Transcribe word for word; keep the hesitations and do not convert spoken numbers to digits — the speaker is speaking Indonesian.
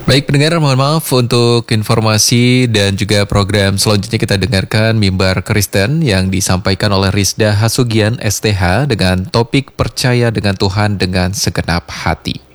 Baik pendengar, mohon maaf untuk informasi dan juga program selanjutnya kita dengarkan Mimbar Kristen yang disampaikan oleh Rizda Hasugian S T H dengan topik percaya dengan Tuhan dengan segenap hati.